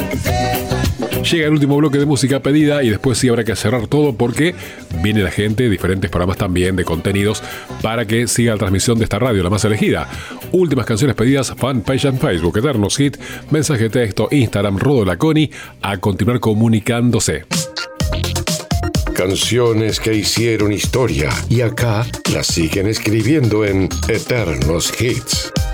Llega el último bloque de música pedida y después sí habrá que cerrar todo porque viene la gente, diferentes programas también de contenidos para que siga la transmisión de esta radio, la más elegida. Últimas canciones pedidas, fanpage en Facebook, Eternos Hit, mensaje de texto, Instagram, Rodo Laconi, a continuar comunicándose. Canciones que hicieron historia y acá las siguen escribiendo en Eternos Hits.